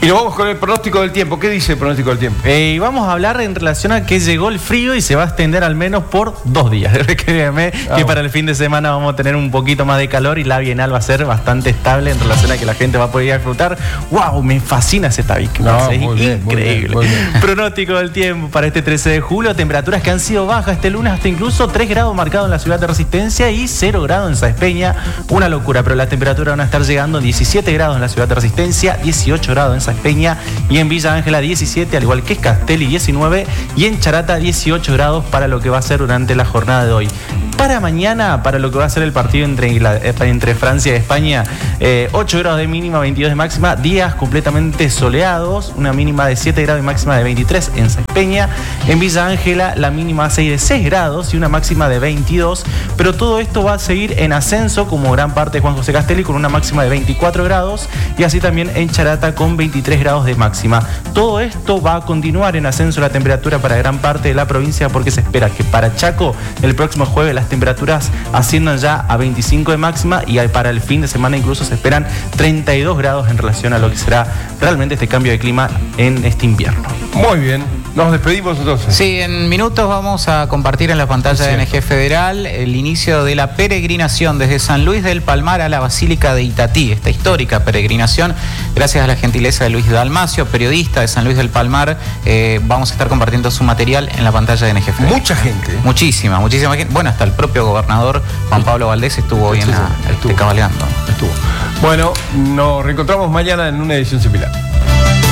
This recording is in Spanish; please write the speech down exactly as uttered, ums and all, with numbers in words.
Y nos vamos con el pronóstico del tiempo. ¿Qué dice el pronóstico del tiempo? Eh, y vamos a hablar en relación a que llegó el frío y se va a extender al menos por dos días. Créeme Ah, que para el fin de semana vamos a tener un poquito más de calor y la bienal va a ser bastante estable en relación a que la gente va a poder disfrutar. ¡Wow! Me fascina ese tabique. No, es muy bien, increíble. muy bien, muy bien. Pronóstico del tiempo para este trece de julio. Temperaturas que han sido bajas este lunes hasta incluso tres grados marcados en la ciudad de Resistencia y cero grados en Sáenz Peña. Una locura, pero las temperaturas van a estar llegando a diecisiete grados en la ciudad de Resistencia, dieciocho grados en Sáenz Peña y en Villa Ángela diecisiete, al igual que Castelli diecinueve y en Charata dieciocho grados para lo que va a ser durante la jornada de hoy. Para mañana, para lo que va a ser el partido entre, entre Francia y España, eh, ocho grados de mínima, veintidós de máxima, días completamente soleados, una mínima de siete grados y máxima de veintitrés en Sáenz Peña. En Villa Ángela la mínima va a ser de seis grados y una máxima de veintidós, pero todo esto va a seguir en ascenso como gran parte de Juan José Castelli con una máxima de veinticuatro grados y así también en Charata con veintitrés grados de máxima. Todo esto va a continuar en ascenso la temperatura para gran parte de la provincia porque se espera que para Chaco el próximo jueves las temperaturas asciendan ya a veinticinco de máxima y para el fin de semana incluso se esperan treinta y dos grados en relación a lo que será realmente este cambio de clima en este invierno. Muy bien, nos despedimos entonces. Sí, en minutos vamos a compartir en la pantalla de N G Federal el inicio de la peregrinación desde San Luis del Palmar a la Basílica de Itatí, esta histórica peregrinación, gracias a la gentileza de Luis Dalmacio, periodista de San Luis del Palmar. Eh, vamos a estar compartiendo su material en la pantalla de N G Federal. Mucha gente. Muchísima, muchísima gente. Bueno, hasta el propio gobernador Juan Pablo Valdés estuvo hoy en la, estuvo, este, cabalgando. Estuvo. Bueno, nos reencontramos mañana en una edición similar.